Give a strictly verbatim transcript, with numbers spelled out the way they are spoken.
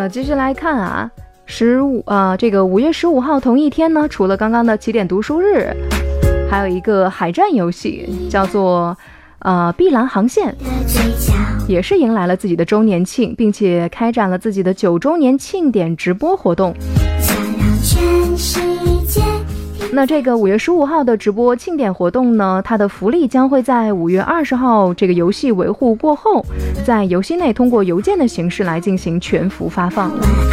的，继续来看啊，十五呃，这个五月十五号同一天呢，除了刚刚的起点读书日，还有一个海战游戏叫做呃碧蓝航线，也是迎来了自己的周年庆，并且开展了自己的九周年庆典直播活动。那这个五月十五号的直播庆典活动呢，它的福利将会在五月二十号这个游戏维护过后，在游戏内通过邮件的形式来进行全服发放。